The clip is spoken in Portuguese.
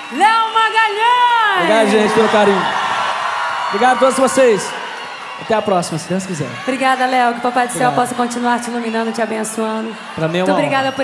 Léo Magalhães! Obrigado, gente, pelo carinho. Obrigado a todos vocês. Até a próxima, se Deus quiser. Obrigada, Léo. Que o Papai do Céu possa continuar te iluminando, te abençoando. Pra mim é uma Muito obrigada honra. por